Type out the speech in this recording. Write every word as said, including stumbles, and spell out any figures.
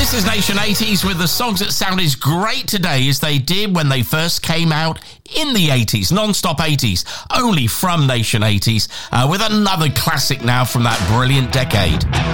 This is Nation eighties with the songs that sound as great today as they did when they first came out in the eighties, non-stop eighties, only from Nation eighties, uh, with another classic now from that brilliant decade.